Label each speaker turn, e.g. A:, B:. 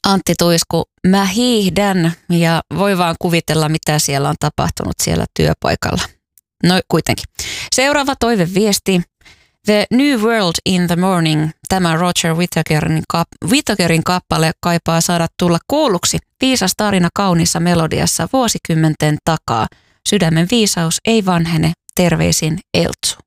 A: Antti Tuisku, mä hiihdän ja voi vaan kuvitella, mitä siellä on tapahtunut siellä työpaikalla. No kuitenkin. Seuraava toiveviesti. The New World in the Morning. Tämä Roger Whittakerin kappale kaipaa saada tulla kuulluksi. Viisas tarina kauniissa melodiassa vuosikymmenten takaa. Sydämen viisaus ei vanhene. Terveisin Eltsu.